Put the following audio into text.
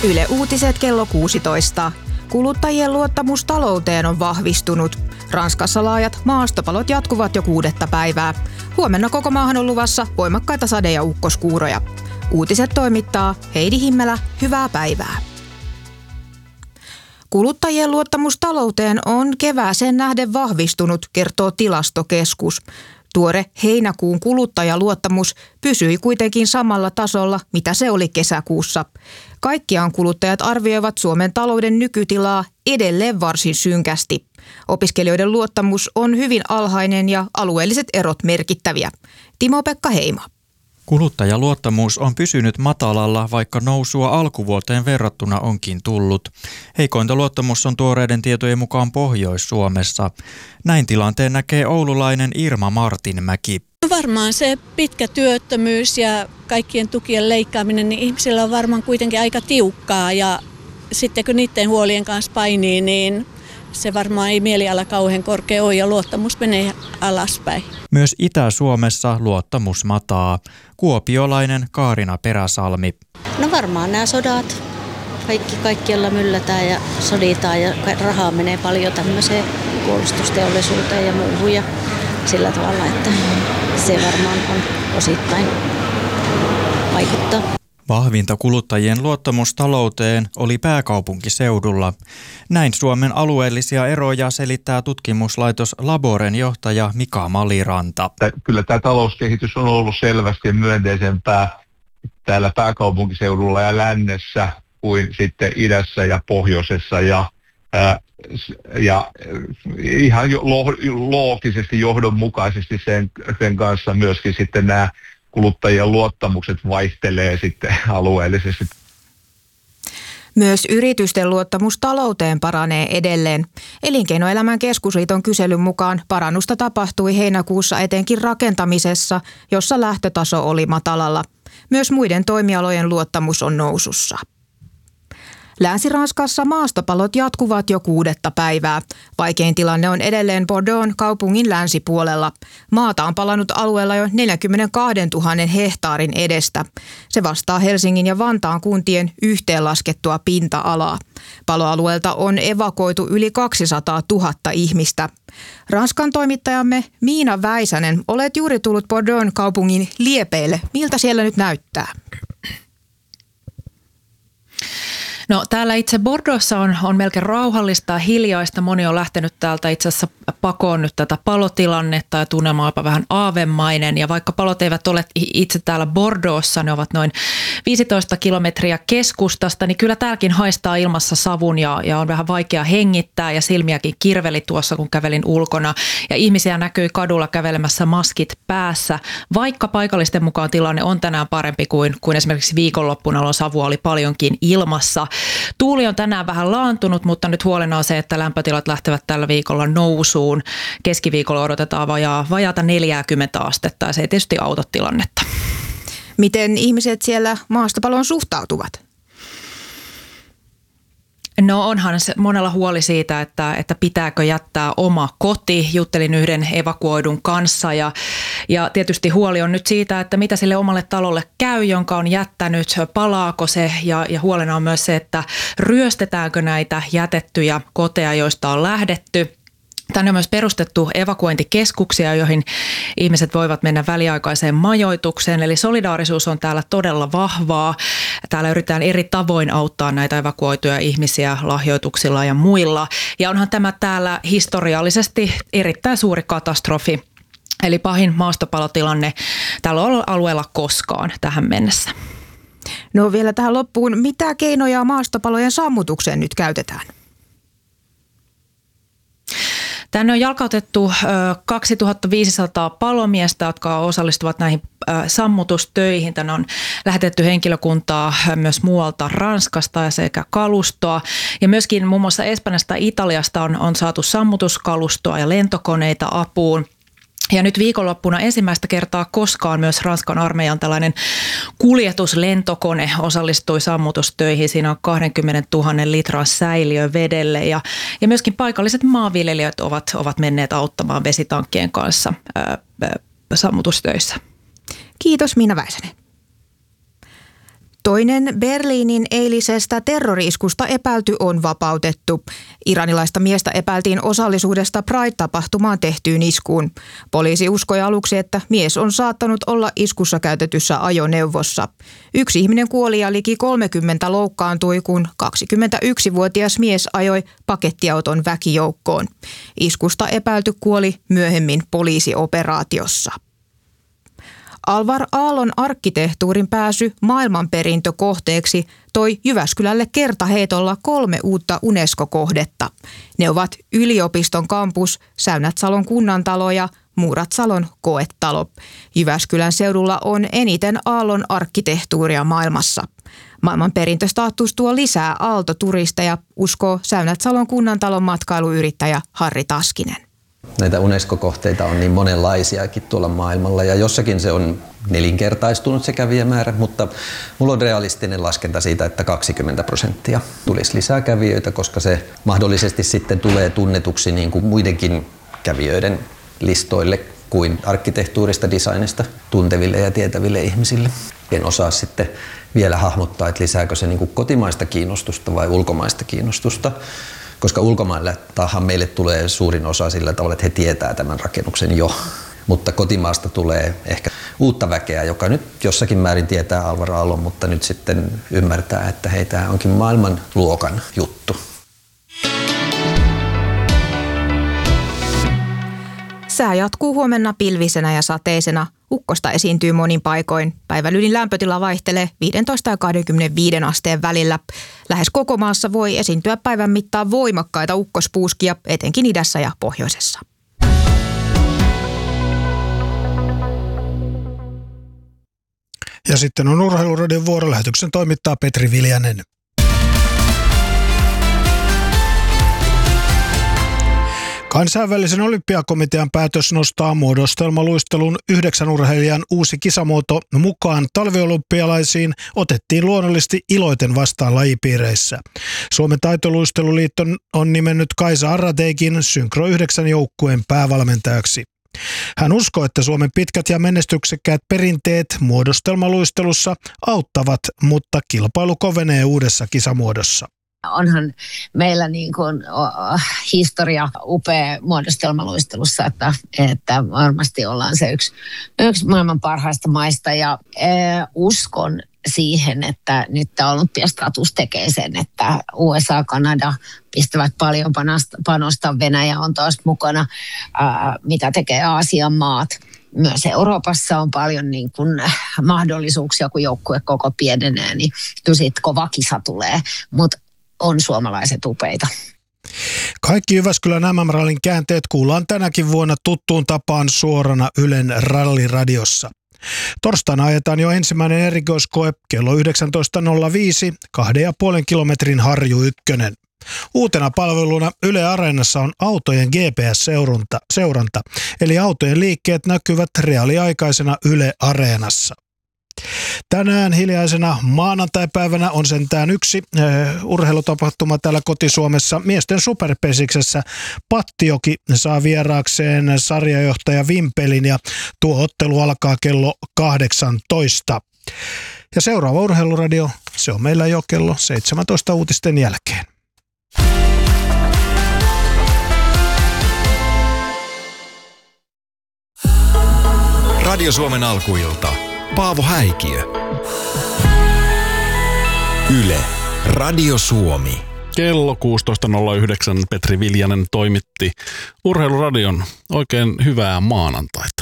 Yle Uutiset kello 16. Kuluttajien luottamus talouteen on vahvistunut. Ranskassa laajat maastopalot jatkuvat jo 6. päivää. Huomenna koko maahan on luvassa voimakkaita sade- ja ukkoskuuroja. Uutiset toimittaa Heidi Himmelä. Hyvää päivää. Kuluttajien luottamus talouteen on kevääseen nähden vahvistunut, kertoo Tilastokeskus. Tuore heinäkuun kuluttajaluottamus pysyi kuitenkin samalla tasolla, mitä se oli kesäkuussa. Kaikkiaan kuluttajat arvioivat Suomen talouden nykytilaa edelleen varsin synkästi. Opiskelijoiden luottamus on hyvin alhainen ja alueelliset erot merkittäviä. Timo-Pekka Heimo. Kuluttajaluottamus on pysynyt matalalla, vaikka nousua alkuvuoteen verrattuna onkin tullut. Heikointa luottamus on tuoreiden tietojen mukaan Pohjois-Suomessa. Näin tilanteen näkee oululainen Irma Martinmäki. Varmaan se pitkä työttömyys ja kaikkien tukien leikkaaminen, niin ihmisillä on varmaan kuitenkin aika tiukkaa. Ja sitten kun niiden huolien kanssa painii, niin se varmaan ei mieliala kauhean korkea ole ja luottamus menee alaspäin. Myös Itä-Suomessa luottamus mataa. Kuopiolainen Kaarina Peräsalmi. No varmaan nämä sodat. Kaikkialla myllätään ja soditaan ja rahaa menee paljon tämmöiseen puolustusteollisuuteen ja muuhun. Ja sillä tavalla, että se varmaan on osittain vaikuttaa. Vahvinta kuluttajien luottamus talouteen oli pääkaupunkiseudulla. Näin Suomen alueellisia eroja selittää tutkimuslaitos Laboren johtaja Mika Maliranta. Kyllä tämä talouskehitys on ollut selvästi myönteisempää täällä pääkaupunkiseudulla ja lännessä kuin sitten idässä ja pohjoisessa ja ihan loogisesti johdonmukaisesti sen kanssa myöskin sitten nämä kuluttajien luottamukset vaihtelee sitten alueellisesti. Myös yritysten luottamus talouteen paranee edelleen. Elinkeinoelämän keskusliiton kyselyn mukaan parannusta tapahtui heinäkuussa etenkin rakentamisessa, jossa lähtötaso oli matalalla. Myös muiden toimialojen luottamus on nousussa. Länsi-Ranskassa maastopalot jatkuvat jo 6. päivää. Vaikein tilanne on edelleen Bordeaux'n kaupungin länsipuolella. Maata on palannut alueella jo 42 000 hehtaarin edestä. Se vastaa Helsingin ja Vantaan kuntien yhteenlaskettua pinta-alaa. Paloalueelta on evakuoitu yli 200 000 ihmistä. Ranskan toimittajamme Miina Väisänen, olet juuri tullut Bordeaux'n kaupungin liepeille. Miltä siellä nyt näyttää? No täällä itse Bordeauxssa on melkein rauhallista ja hiljaista. Moni on lähtenyt täältä itse asiassa pakoon nyt tätä palotilannetta ja tunnelma on vähän aavemainen. Ja vaikka palot eivät ole itse täällä Bordeauxssa, ne ovat noin 15 kilometriä keskustasta, niin kyllä täälläkin haistaa ilmassa savun ja on vähän vaikea hengittää ja silmiäkin kirveli tuossa, kun kävelin ulkona. Ja ihmisiä näkyi kadulla kävelemässä maskit päässä, vaikka paikallisten mukaan tilanne on tänään parempi kuin esimerkiksi viikonloppuna, jolloin savua oli paljonkin ilmassa. Tuuli on tänään vähän laantunut, mutta nyt huolena on se, että lämpötilat lähtevät tällä viikolla nousuun. Keskiviikolla odotetaan vajaata 40 astetta ja se ei tietysti auta tilannetta. Miten ihmiset siellä maastopaloon suhtautuvat? No onhan se monella huoli siitä, että pitääkö jättää oma koti. Juttelin yhden evakuoidun kanssa ja tietysti huoli on nyt siitä, että mitä sille omalle talolle käy, jonka on jättänyt, palaako se ja huolena on myös se, että ryöstetäänkö näitä jätettyjä koteja, joista on lähdetty. Tänne on myös perustettu evakuointikeskuksia, joihin ihmiset voivat mennä väliaikaiseen majoitukseen. Eli solidaarisuus on täällä todella vahvaa. Täällä yritetään eri tavoin auttaa näitä evakuoituja ihmisiä lahjoituksilla ja muilla. Ja onhan tämä täällä historiallisesti erittäin suuri katastrofi. Eli pahin maastopalotilanne tällä alueella koskaan tähän mennessä. No vielä tähän loppuun. Mitä keinoja maastopalojen sammutukseen nyt käytetään? Tänne on jalkautettu 2500 palomiestä, jotka osallistuvat näihin sammutustöihin. Tänne on lähetetty henkilökuntaa myös muualta Ranskasta ja sekä kalustoa. Ja myöskin muun muassa Espanjasta ja Italiasta on saatu sammutuskalustoa ja lentokoneita apuun. Ja nyt viikonloppuna ensimmäistä kertaa koskaan myös Ranskan armeijan tällainen kuljetuslentokone osallistui sammutustöihin. Siinä on 20 000 litran säiliö vedelle ja myöskin paikalliset maanviljelijät ovat menneet auttamaan vesitankkien kanssa sammutustöissä. Kiitos Miina Väisänen. Toinen Berliinin eilisestä terrori-iskusta epäilty on vapautettu. Iranilaista miestä epäiltiin osallisuudesta Pride-tapahtumaan tehtyyn iskuun. Poliisi uskoi aluksi, että mies on saattanut olla iskussa käytetyssä ajoneuvossa. 1 ihminen kuoli ja liki 30 loukkaantui, kun 21-vuotias mies ajoi pakettiauton väkijoukkoon. Iskusta epäilty kuoli myöhemmin poliisioperaatiossa. Alvar Aallon arkkitehtuurin pääsy maailmanperintökohteeksi toi Jyväskylälle kertaheitolla 3 uutta UNESCO-kohdetta. Ne ovat yliopiston kampus, Säynät-Salon kunnantalo ja Muurat-Salon koetalo. Jyväskylän seudulla on eniten Aallon arkkitehtuuria maailmassa. Maailmanperintöstatus tuo lisää aaltoturisteja, uskoo Säynät-Salon kunnantalon matkailuyrittäjä Harri Taskinen. Näitä UNESCO-kohteita on niin monenlaisiakin tuolla maailmalla ja jossakin se on 4-kertaistunut se kävijämäärä, mutta mulla on realistinen laskenta siitä, että 20% tulisi lisää kävijöitä, koska se mahdollisesti sitten tulee tunnetuksi niin kuin muidenkin kävijöiden listoille kuin arkkitehtuurista, designista tunteville ja tietäville ihmisille. En osaa sitten vielä hahmottaa, että lisääkö se niin kuin kotimaista kiinnostusta vai ulkomaista kiinnostusta. Koska ulkomaille meille tulee suurin osa sillä tavalla, että he tietää tämän rakennuksen jo. Mutta kotimaasta tulee ehkä uutta väkeä, joka nyt jossakin määrin tietää Alvar Aallon, mutta nyt sitten ymmärtää, että hei, tämä onkin maailmanluokan juttu. Sää jatkuu huomenna pilvisenä ja sateisena. Ukkosta esiintyy monin paikoin. Päivälylin lämpötila vaihtelee 15 ja 25 asteen välillä. Lähes koko maassa voi esiintyä päivän mittaan voimakkaita ukkospuuskia, etenkin idässä ja pohjoisessa. Ja sitten on Urheiluradion vuoro. Lähetyksen toimittaa Petri Viljanen. Kansainvälisen olympiakomitean päätös nostaa muodostelmaluistelun 9 urheilijan uusi kisamuoto mukaan talviolympialaisiin otettiin luonnollisesti iloiten vastaan lajipiireissä. Suomen taitoluisteluliitto on nimennyt Kaisa Arrateikin Synkro 9 joukkueen päävalmentajaksi. Hän uskoo, että Suomen pitkät ja menestyksekkäät perinteet muodostelmaluistelussa auttavat, mutta kilpailu kovenee uudessa kisamuodossa. Onhan meillä niin kuin historia upea muodostelmaluistelussa, että varmasti ollaan se yksi maailman parhaista maista ja uskon siihen, että nyt tämä olympiastatus tekee sen, että USA, Kanada pistävät paljon panosta, Venäjä on taas mukana, mitä tekee Aasian maat. Myös Euroopassa on paljon niin kuin mahdollisuuksia, kun joukkue koko pienenee, niin kyllä siitä kova kisa tulee, mutta on suomalaiset upeita. Kaikki Jyväskylän MM-rallin käänteet kuullaan tänäkin vuonna tuttuun tapaan suorana Ylen ralliradiossa. Torstaina ajetaan jo ensimmäinen erikoiskoe kello 19.05 2,5 kilometrin Harju 1. Uutena palveluna Yle Areenassa on autojen GPS-seuranta, eli autojen liikkeet näkyvät reaaliaikaisena Yle Areenassa. Tänään hiljaisena maanantaipäivänä on sentään yksi urheilutapahtuma täällä kotisuomessa. Miesten superpesiksessä Pattijoki saa vieraakseen sarjajohtaja Vimpelin ja tuo ottelu alkaa kello 18. Ja seuraava Urheiluradio, se on meillä jo kello 17 uutisten jälkeen. Radio Suomen alkuilta. Paavo Häikiö. Yle, Radio Suomi. Kello 16.09 Petri Viljanen toimitti Urheiluradion. Oikein hyvää maanantaita.